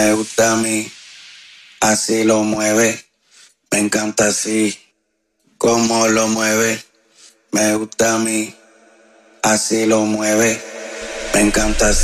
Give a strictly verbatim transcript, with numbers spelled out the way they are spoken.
me gusta a mí, así lo mueve, me encanta así, como lo mueve, me gusta a mí, así lo mueve, me encanta así.